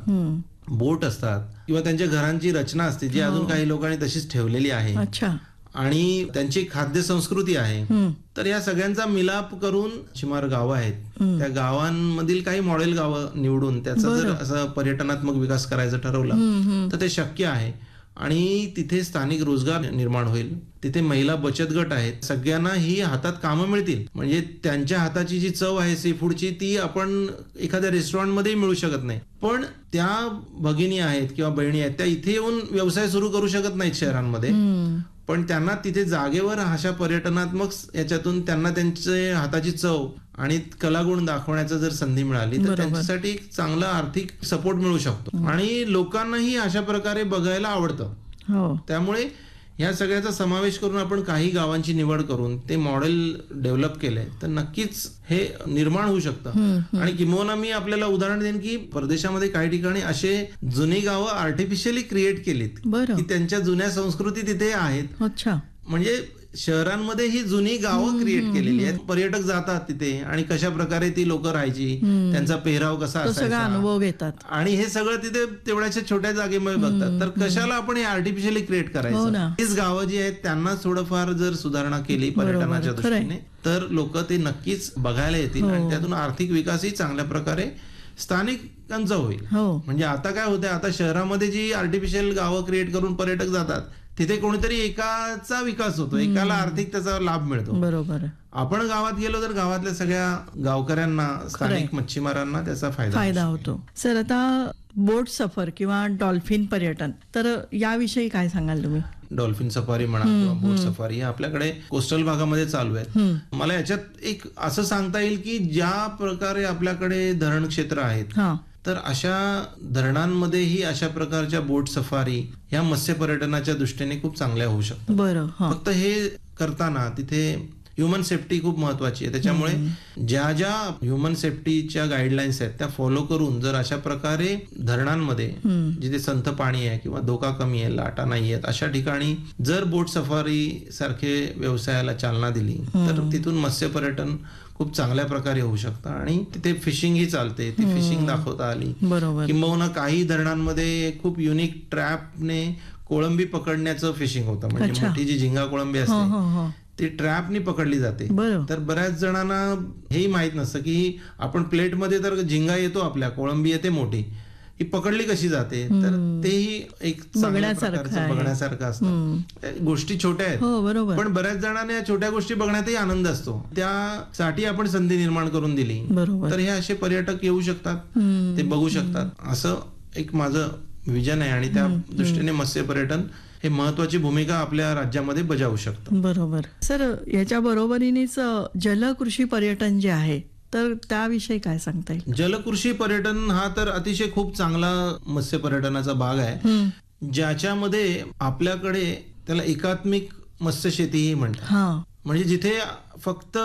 बोट असतात किंवा त्यांच्या घरांची रचना असते जी अजून काही लोकांनी तशीच ठेवलेली आहे. अच्छा. आणि त्यांची खाद्य संस्कृती आहे. तर या सगळ्यांचा मिलाप करून मच्छीमार गावं आहेत, त्या गावांमधील काही मॉडेल गावं निवडून त्याचा जर असं पर्यटनात्मक विकास करायचं ठरवलं तर ते शक्य आहे. आणि तिथे स्थानिक रोजगार निर्माण होईल. तिथे महिला बचत गट आहेत, सगळ्यांना ही हातात कामं मिळतील. म्हणजे त्यांच्या हाताची जी चव आहे सी फूडची ती आपण एखाद्या रेस्टॉरंटमध्ये मिळू शकत नाही, पण त्या भगिनी आहेत किंवा बहिणी आहेत त्या इथे येऊन व्यवसाय सुरू करू शकत नाहीत शहरांमध्ये, पण त्यांना तिथे जागेवर अशा पर्यटनात्मक याच्यातून त्यांना त्यांचे हाताची चव आणि कलागुण दाखवण्याचं जर संधी मिळाली तर त्यांच्यासाठी एक चांगला आर्थिक सपोर्ट मिळू शकतो. आणि लोकांनाही अशा प्रकारे बघायला आवडतं. त्यामुळे या सगळ्याचा समावेश करून आपण काही गावांची निवड करून ते मॉडेल डेव्हलप केलंय तर नक्कीच हे निर्माण होऊ शकतं. आणि किंबहुना मी आपल्याला उदाहरण देईन की परदेशामध्ये काही ठिकाणी असे जुनी गावं आर्टिफिशियली क्रिएट केलीत की त्यांच्या जुन्या संस्कृती तिथे आहेत. म्हणजे शहरांमध्ये ही जुनी गावं क्रिएट केलेली आहेत. पर्यटक जातात तिथे आणि कशा प्रकारे ती लोक राहायची, त्यांचा पेहराव कसा असायचा, अनुभव घेतात आणि हे सगळं तिथे तेवढ्याशा छोट्या जागेमध्ये बघतात. तर कशाला आपण हे आर्टिफिशियली क्रिएट करायचं. हीच गावं जी आहेत त्यांना थोडंफार जर सुधारणा केली पर्यटनाच्या दृष्टीने तर लोक ते नक्कीच बघायला येतील आणि त्यातून आर्थिक विकासही चांगल्या प्रकारे स्थानिकांचा होईल. म्हणजे आता काय होतंय, आता शहरामध्ये जी आर्टिफिशियल गावं क्रिएट करून पर्यटक जातात तिथे कोणीतरी एकाचा विकास होतो, एकाला आर्थिक त्याचा लाभ मिळतो. बरोबर. आपण गावात गेलो तर गावातल्या सगळ्या गावकऱ्यांना, स्थानिक मच्छीमारांना त्याचा फायदा होतो. सर, आता बोट सफर किंवा डॉल्फिन पर्यटन, तर याविषयी काय सांगाल तुम्ही? डॉल्फिन सफारी म्हणा किंवा बोट सफारी हे आपल्याकडे कोस्टल भागामध्ये चालू आहेत. मला याच्यात एक असं सांगता येईल की ज्या प्रकारे आपल्याकडे धरण क्षेत्र आहेत तर अशा धरणांमध्येही अशा प्रकारच्या बोट सफारी ह्या मत्स्य पर्यटनाच्या दृष्टीने खूप चांगल्या होऊ शकतात. फक्त हे करताना तिथे ह्युमन सेफ्टी खूप महत्वाची आहे. त्याच्यामुळे ज्या ज्या ह्युमन सेफ्टीच्या गाईडलाईन्स आहेत त्या फॉलो करून जर अशा प्रकारे धरणांमध्ये जिथे संथ पाणी आहे किंवा धोका कमी आहे, लाटा नाही आहेत, अशा ठिकाणी जर बोट सफारी सारखे व्यवसायाला चालना दिली तर तिथून मत्स्य पर्यटन खूप चांगल्या प्रकारे होऊ शकतं. आणि तिथे फिशिंग ही चालते, ती फिशिंग दाखवता आली. किंबहुना काही धरणांमध्ये खूप युनिक ट्रॅपने कोळंबी पकडण्याचं फिशिंग होतं. म्हणजे मोठी जी झिंगा कोळंबी असते ती ट्रॅपनी पकडली जाते. तर बऱ्याच जणांना हेही माहित नसतं की आपण प्लेटमध्ये तर झिंगा येतो, आपल्या कोळंबी येते मोठी, ही पकडली कशी जाते. तर तेही एक बघण्यासारखं असतं. गोष्टी छोट्या आहेत पण बऱ्याच जणांना या छोट्या गोष्टी बघण्यातही आनंद असतो. त्यासाठी आपण संधी निर्माण करून दिली तर हे असे पर्यटक येऊ शकतात, ते बघू शकतात. असं एक माझं विजन आहे आणि त्या दृष्टीने मत्स्य पर्यटन हे महत्वाची भूमिका आपल्या राज्यामध्ये बजावू शकतं. बरोबर. सर, याच्या बरोबरीनेच जलकृषी पर्यटन जे आहे तर त्याविषयी काय सांगता येईल? जलकृषी पर्यटन हा तर अतिशय खूप चांगला मत्स्य पर्यटनाचा भाग आहे, ज्याच्यामध्ये आपल्याकडे त्याला एकात्मिक मत्स्य शेती म्हणतात. म्हणजे जिथे फक्त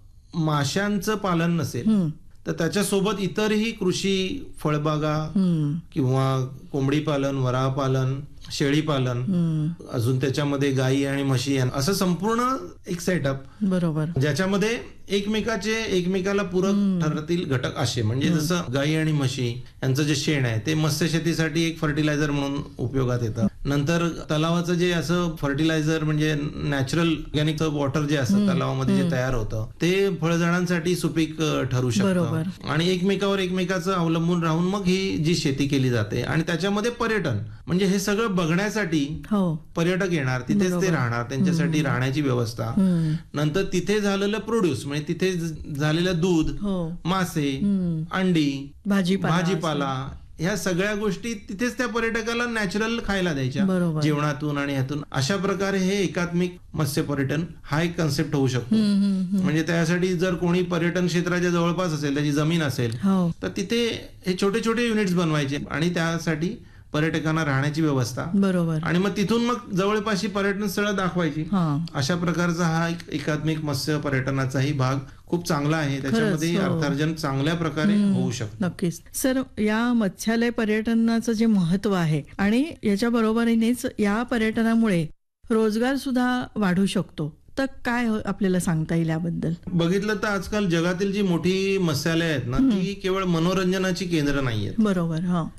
माशांचं पालन नसेल तर त्याच्यासोबत इतरही कृषी, फळबागा किंवा कोंबडी पालन, वराह पालन, शेळी पालन, अजून त्याच्यामध्ये गायी आणि म्हशी असं संपूर्ण एक सेटअप, बरोबर, ज्याच्यामध्ये एकमेकाला पूरक ठरतील घटक असे. म्हणजे जसं गायी आणि म्हशी यांचं जे शेण आहे ते मत्स्य शेतीसाठी एक फर्टिलायझर म्हणून उपयोगात येतं. नंतर तलावाचं जे असं फर्टिलायझर म्हणजे नॅचरल ऑर्गॅनिक वॉटर जे असतं तलावामध्ये जे तयार होतं ते फळझाडांसाठी सुपीक ठरू शकतं. आणि एकमेकाचं अवलंबून राहून मग ही जी शेती केली जाते. आणि त्याच्यामध्ये पर्यटन म्हणजे हे सगळं बघण्यासाठी पर्यटक येणार, तिथेच ते राहणार, त्यांच्यासाठी राहण्याची व्यवस्था. नंतर तिथे झालेलं प्रोड्यूस म्हणजे तिथे झालेलं दूध, मासे, अंडी, भाजीपाला ह्या सगळ्या गोष्टी तिथेच त्या पर्यटकाला नॅचरल खायला द्यायच्या जेवणातून आणि ह्यातून. अशा प्रकारे हे एकात्मिक मत्स्य पर्यटन हा एक कन्सेप्ट होऊ शकतो. म्हणजे त्यासाठी जर कोणी पर्यटन क्षेत्राच्या जवळपास असेल, त्याची जमीन असेल तर तिथे हे छोटे छोटे युनिट्स बनवायचे आणि त्यासाठी पर्यटकांना राहण्याची व्यवस्था, बरोबर, आणि मग तिथून मग जवळपासची पर्यटन स्थळं दाखवायची. अशा प्रकारचा हा एक एकात्मिक मत्स्य पर्यटनाचाही भाग खूप चांगला आहे. त्याच्यामध्ये अर्थार्जन चांगल्या प्रकारे होऊ शकतं. नक्कीच. सर, या मत्स्यालय पर्यटनाचं जे महत्व आहे आणि याच्या बरोबरीनेच या पर्यटनामुळे रोजगार सुद्धा वाढू शकतो, तर काय आपल्याला सांगता येईल याबद्दल? बघितलं तर आजकाल जगातील जी मोठी मत्स्यालय आहेत ना ती केवळ मनोरंजनाची केंद्र नाहीयेत. बरोबर.